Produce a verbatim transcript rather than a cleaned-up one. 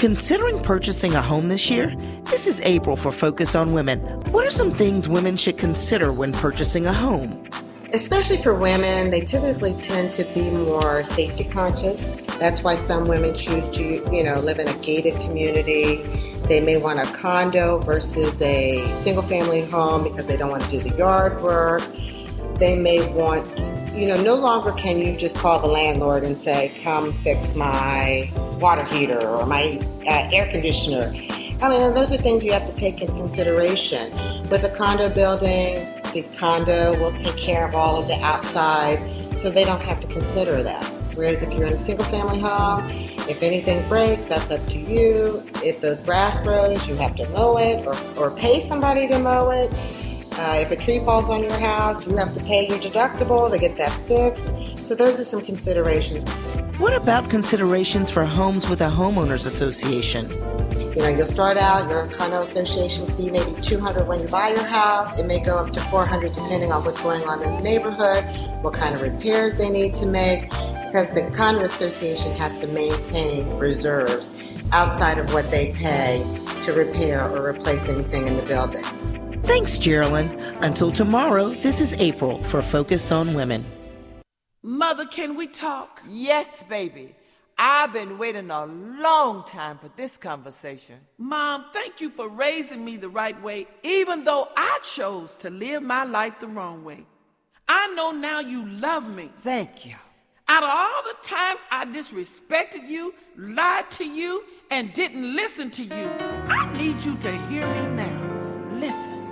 Considering purchasing a home this year? This is April for Focus on Women. What are some things women should consider when purchasing a home? Especially for women, they typically tend to be more safety conscious. That's why some women choose to, you know, live in a gated community. They may want a condo versus a single-family home because they don't want to do the yard work. They may want, you know, no longer can you just call the landlord and say, come fix my water heater or my uh, air conditioner. I mean, those are things you have to take into consideration. With a condo building, the condo will take care of all of the outside, so they don't have to consider that. Whereas if you're in a single-family home, if anything breaks, that's up to you. If the grass grows, you have to mow it or, or pay somebody to mow it. Uh, if a tree falls on your house, you have to pay your deductible to get that fixed. So those are some considerations. What about considerations for homes with a homeowners association? You know, you'll start out, your condo association fee may be two hundred dollars when you buy your house. It may go up to four hundred dollars depending on what's going on in the neighborhood, what kind of repairs they need to make, because the condo association has to maintain reserves outside of what they pay to repair or replace anything in the building. Thanks, Geraldine. Until tomorrow, this is April for Focus on Women. Mother, can we talk? Yes, baby. I've been waiting a long time for this conversation. Mom, thank you for raising me the right way, even though I chose to live my life the wrong way. I know now you love me. Thank you. Out of all the times I disrespected you, lied to you, and didn't listen to you, I need you to hear me now. Listen.